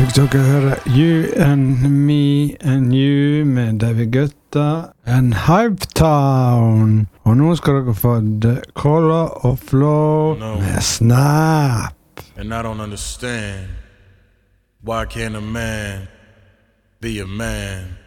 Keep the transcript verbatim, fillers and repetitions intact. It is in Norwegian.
Fikk dere høre You and Me and You med David Guetta and Hype Town. Og nå skal dere få The Color of Law no. med Snap. And I don't understand why can't a man be a man?